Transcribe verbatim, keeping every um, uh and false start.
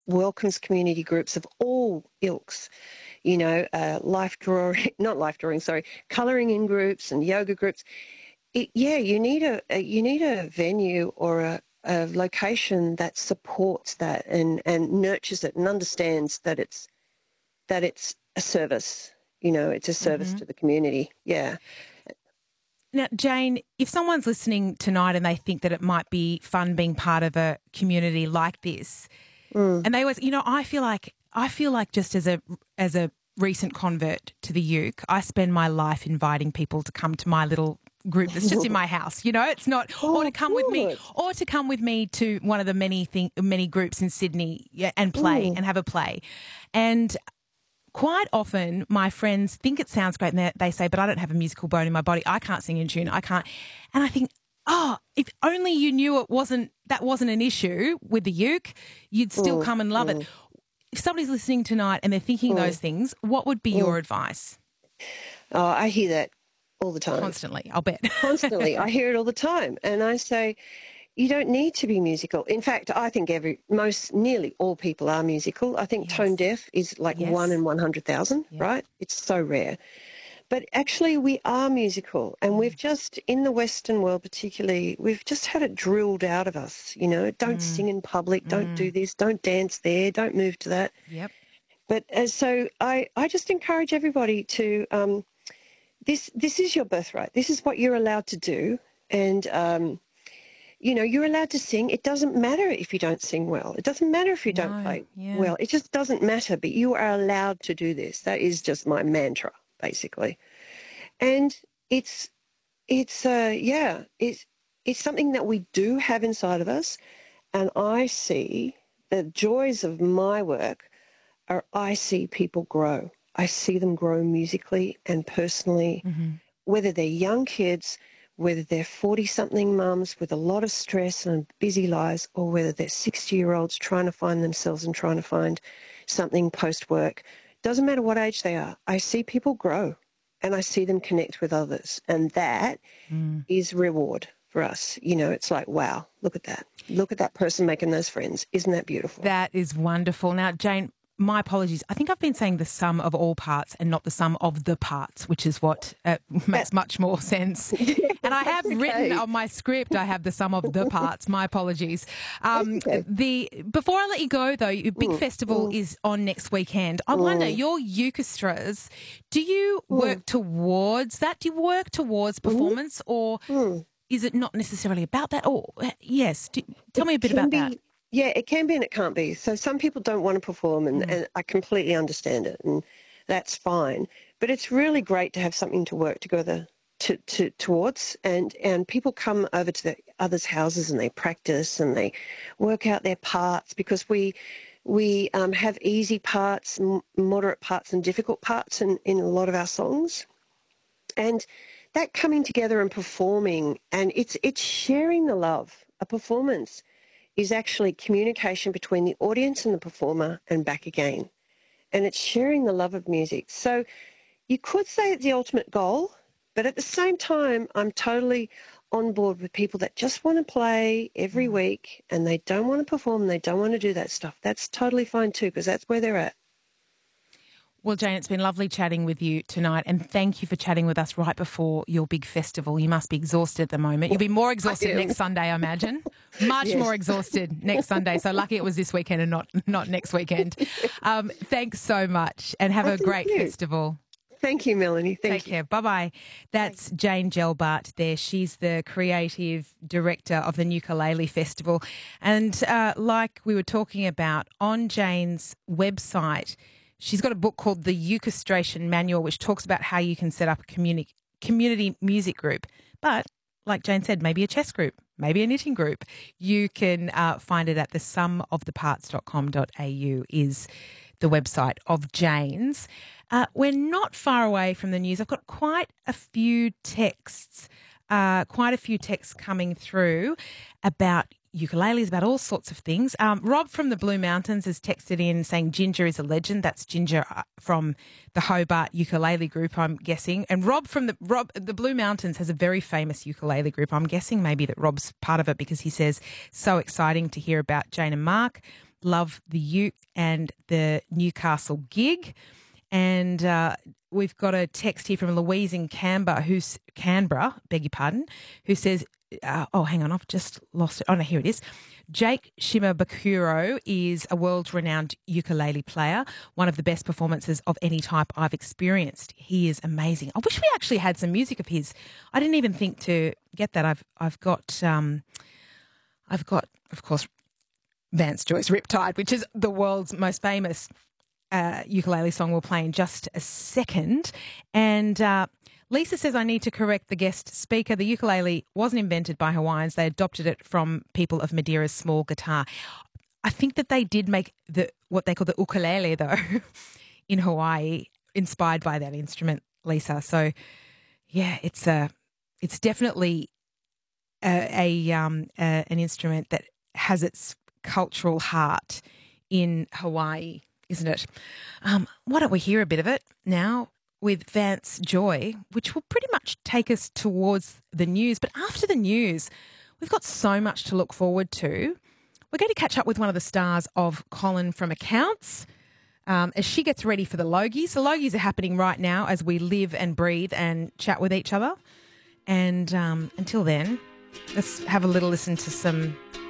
welcomes community groups of all ilks, you know, uh, life drawing, not life drawing, sorry, colouring in groups and yoga groups. It, yeah, you need a, a you need a venue or a, a location that supports that and, and nurtures it and understands that it's that it's a service. You know, it's a service Mm-hmm. to the community. Yeah. Now, Jane, if someone's listening tonight and they think that it might be fun being part of a community like this, Mm. and they always, you know, I feel like I feel like just as a as a recent convert to the uke, I spend my life inviting people to come to my little group that's just in my house. You know, it's not, Oh, or to come with me, good. or to come with me to one of the many thing, many groups in Sydney, yeah, and play Mm. and have a play, and. Quite often, my friends think it sounds great, and they, they say, "But I don't have a musical bone in my body. I can't sing in tune. I can't." And I think, oh, if only you knew it wasn't that wasn't an issue with the uke, you'd still Mm. come and love Mm. it. If somebody's listening tonight and they're thinking Mm. those things, what would be Mm. your advice? Oh, I hear that all the time. Constantly, I'll bet. Constantly. I hear it all the time. And I say, you don't need to be musical. In fact, I think every, most, nearly all people are musical. I think Yes. tone deaf is like Yes. one in one hundred thousand, Yeah. right? It's so rare. But actually we are musical, and we've just, in the Western world particularly, we've just had it drilled out of us, you know, don't Mm. sing in public, don't Mm. do this, don't dance there, don't move to that. Yep. But uh, so I, I just encourage everybody to, um, this, this is your birthright. This is what you're allowed to do. And, um, you know, you're allowed to sing. It doesn't matter if you don't sing well. It doesn't matter if you don't No, play yeah. well. It just doesn't matter. But you are allowed to do this. That is just my mantra, basically. And it's, it's, uh, yeah, it's, it's something that we do have inside of us. And I see the joys of my work are I see people grow. I see them grow musically and personally, Mm-hmm. whether they're young kids, whether they're forty-something mums with a lot of stress and busy lives, or whether they're sixty-year-olds trying to find themselves and trying to find something post-work. Doesn't matter what age they are. I see people grow, and I see them connect with others, and that Mm. is reward for us. You know, it's like, wow, look at that. Look at that person making those friends. Isn't that beautiful? That is wonderful. Now, Jane, my apologies. I think I've been saying the sum of all parts and not the sum of the parts, which is what uh, makes much more sense. And I have okay. written on my script, I have the sum of the parts. My apologies. Um, okay. The before I let you go, though, your big Mm, festival mm. is on next weekend. I wonder, Mm. your Ukestras, do you Mm. work towards that? Do you work towards performance, or Mm. is it not necessarily about that? Or yes, do, tell me a bit Can about be, that. Yeah, it can be and it can't be. So some people don't want to perform, and, Mm. and I completely understand it, and that's fine. But it's really great to have something to work together to, to towards, and, and people come over to the others' houses and they practice and they work out their parts, because we we um, have easy parts, m- moderate parts and difficult parts in, in a lot of our songs. And that coming together and performing, and it's it's sharing the love. A performance is actually communication between the audience and the performer and back again. And it's sharing the love of music. So you could say it's the ultimate goal, but at the same time, I'm totally on board with people that just want to play every week and they don't want to perform, they don't want to do that stuff. That's totally fine too, because that's where they're at. Well, Jane, it's been lovely chatting with you tonight, and thank you for chatting with us right before your big festival. You must be exhausted at the moment. You'll be more exhausted am. next Sunday, I imagine. Much Yes. more exhausted next Sunday. So lucky it was this weekend and not not next weekend. Um, thanks so much, and have Oh, a thank great you. festival. Thank you, Melanie. Thank Take you. care. Bye-bye. That's Jane Gelbart there. She's the creative director of the Ukulele Festival. And uh, like we were talking about, on Jane's website, she's got a book called The Ukestration Manual, which talks about how you can set up a communi- community music group. But like Jane said, maybe a chess group, maybe a knitting group. You can uh, find it at the sum of the parts dot com dot a u is the website of Jane's. Uh, we're not far away from the news. I've got quite a few texts, uh, quite a few texts coming through about ukuleles, about all sorts of things. Um, Rob from the Blue Mountains has texted in saying Ginger is a legend. That's Ginger uh, from the Hobart Ukulele Group, I'm guessing. And Rob from the Rob the Blue Mountains has a very famous ukulele group. I'm guessing maybe that Rob's part of it, because he says, so exciting to hear about Jane and Mark. love the uke and the Newcastle gig. And uh, we've got a text here from Louise in Canberra, who's Canberra, beg your pardon, who says, uh, oh, hang on, I've just lost it. Oh, no, here it is. Jake Shimabukuro is a world-renowned ukulele player, one of the best performances of any type I've experienced. He is amazing. I wish we actually had some music of his. I didn't even think to get that. I've I've got um, I've got, of course, Vance Joyce Riptide, which is the world's most famous uh, ukulele song. We'll play in just a second. And uh, Lisa says, I need to correct the guest speaker. The ukulele wasn't invented by Hawaiians. They adopted it from people of Madeira's small guitar. I think that they did make the what they call the ukulele, though, in Hawaii, inspired by that instrument, Lisa. So, yeah, it's a, it's definitely a, a um a, an instrument that has its cultural heart in Hawaii, isn't it? Um, why don't we hear a bit of it now with Vance Joy, which will pretty much take us towards the news. But after the news, we've got so much to look forward to. We're going to catch up with one of the stars of Colin from Accounts um, as she gets ready for the Logies. The Logies are happening right now as we live and breathe and chat with each other. And um, until then, let's have a little listen to some